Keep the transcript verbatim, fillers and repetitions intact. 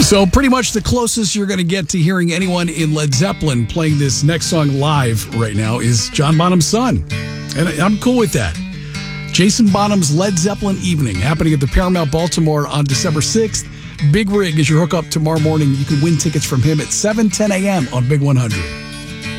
So pretty much the closest you're going to get to hearing anyone in Led Zeppelin playing this next song live right now is John Bonham's son. And I'm cool with that. Jason Bonham's Led Zeppelin Evening, happening at the Paramount Baltimore on December sixth. Big Rig is your hookup tomorrow morning. You can win tickets from him at seven ten a.m. on Big one hundred.